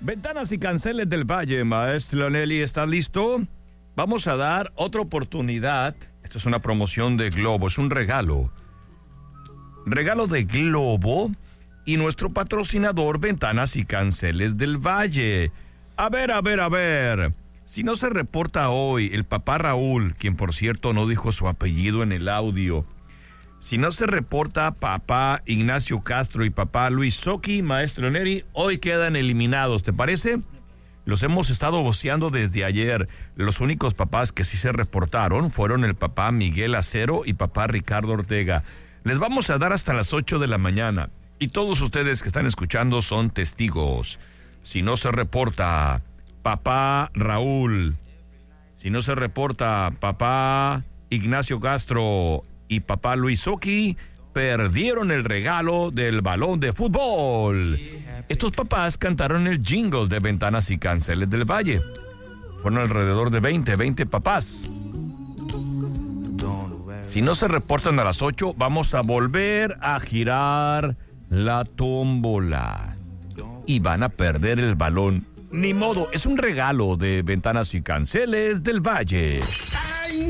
Ventanas y canceles del Valle, maestro Nelly, ¿estás listo? Vamos a dar otra oportunidad. Esto es una promoción de Globo, es un regalo. Regalo de Globo y nuestro patrocinador Ventanas y Canceles del Valle. A ver. Si no se reporta hoy el papá Raúl, quien por cierto no dijo su apellido en el audio. Si no se reporta papá Ignacio Castro y papá Luis Soki, maestro Neri, hoy quedan eliminados, ¿te parece? Los hemos estado voceando desde ayer. Los únicos papás que sí se reportaron fueron el papá Miguel Acero y papá Ricardo Ortega. Les vamos a dar hasta las 8 de la mañana. Y todos ustedes que están escuchando son testigos. Si no se reporta papá Raúl, si no se reporta papá Ignacio Castro y papá Luis Soki, perdieron el regalo del balón de fútbol. Estos papás cantaron el jingle de Ventanas y Canceles del Valle. Fueron alrededor de 20 papás. Si no se reportan a las 8, vamos a volver a girar la tómbola. Y van a perder el balón. Ni modo, es un regalo de Ventanas y Canceles del Valle.